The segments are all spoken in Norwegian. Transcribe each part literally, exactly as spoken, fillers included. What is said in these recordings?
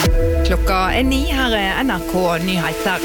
Klokka er ni, her er N R K Nyheter.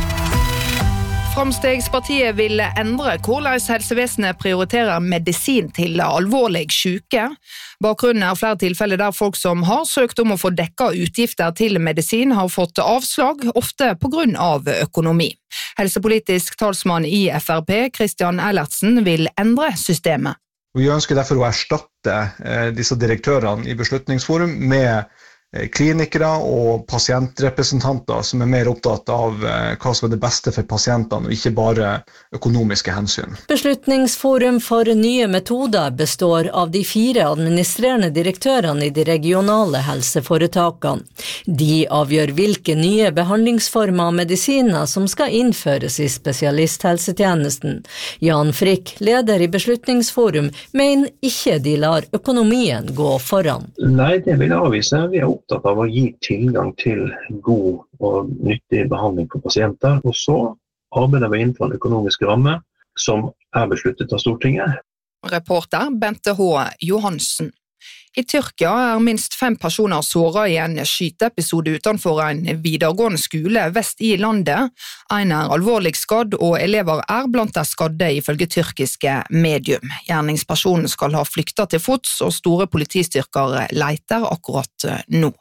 Framstegspartiet vil endre hvordan helsevesenet prioriterer medisin til alvorlig syke. Bakgrunnen er flere tilfeller der folk som har søkt om å få dekket utgifter til medisin har fått avslag, ofte på grunn av økonomi. Helsepolitisk talsmann i F R P, Christian Ellertsen, vil endre systemet. Vi ønsker derfor å erstatte disse direktørene i Beslutningsforum med klinikere og pasientrepresentanter som er mer opptatt av hva som er det beste for pasientene, og ikke bare økonomiske hensyn. Beslutningsforum for nye metoder består av de fire administrerende direktørene i de regionale helseforetakene. De avgjør hvilke nye behandlingsformer og medisiner som skal innføres i spesialisthelsetjenesten. Jan Frick, leder i Beslutningsforum, mener ikke de lar økonomien gå foran. Nei, det vil jeg avvise. Vi er opptatt av å gi tilgang til god og nyttig behandling for pasienter, og så arbeider vi innenfor en økonomisk ramme som er besluttet av Stortinget. Reporter Bente H. Johansen. I Tyrkia er minst fem personer såret i en skyteepisode utenfor en videregående skole vest i landet. En er alvorlig skadd, og elever er blant de skadde ifølge tyrkiske medium. Gjerningspersonen skal ha flyktet til fots, og store politistyrker leter akkurat nå.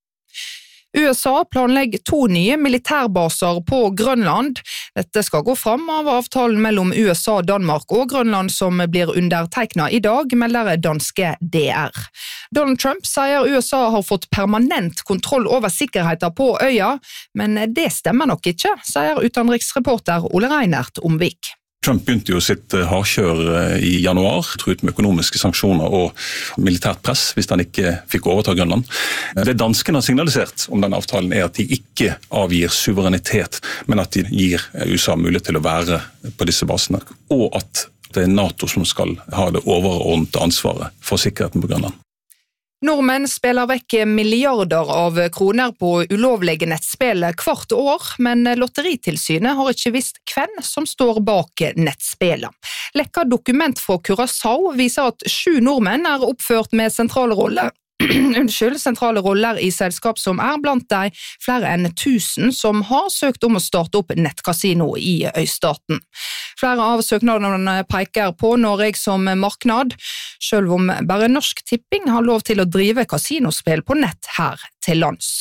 U S A planlegger to nye militærbaser på Grønland. Dette skal gå fram av avtalen mellom U S A, Danmark og Grønland som blir undertegnet i dag, melder danske D R. Donald Trump sier U S A har fått permanent kontroll over sikkerheten på øya, men det stemmer nok ikke, sier utenriksreporter Ole Reinert Omvik. Trump begynte jo sitt hardkjør i januar, truet med økonomiske sanksjoner og militært press hvis han ikke fikk overta Grønland. Det danskene har signalisert om den avtalen er at de ikke avgir suverenitet, men at de gir U S A mulighet til å være på disse basene, og at det er NATO som skal ha det overordnede ansvaret for sikkerheten på Grønland. Nordmenn spiller vekk milliarder av kroner på ulovlige nettspill hvert år, men Lotteritilsynet har ikke visst hvem som står bak nettspillet. Lekka dokument fra Curaçao viser at sju nordmenn er oppført med sentrale roller. Unnskyld, sentrale roller i selskap som er blant de flere enn tusen som har søkt om å starte opp nettkasino i øystaten. Flere av søknadene peker på Norge som marknad, selv om bare Norsk Tipping har lov til å drive kasinospill på nett her til lands.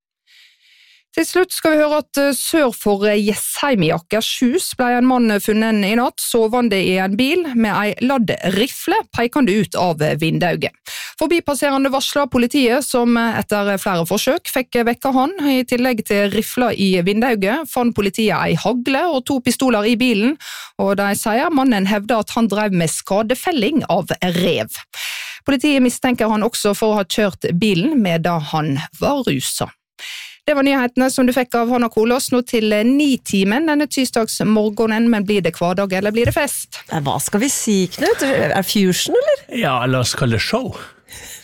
Til slutt skal vi høre at sør for Jessheim i Akershus ble en mann funnet i natt sovende i en bil med en ladd rifle pekende ut av vindauget. Forbipasserende varslet politiet som etter flere forsøk fikk vekka han. I tillegg til rifla i vindauget fant politiet ei hagle og to pistoler i bilen, og de sier mannen hevder at han drev med skadefelling av rev. Politiet mistenker han også for å ha kjørt bilen medan han var rusa. Det var nyhetene som du fikk av Hanna Kolås nå til ni-timen denne tirsdagsmorgenen, men blir det hverdag eller blir det fest? Hva skal vi si, Knut? Er det fusion, eller? Ja, la oss kalle det show.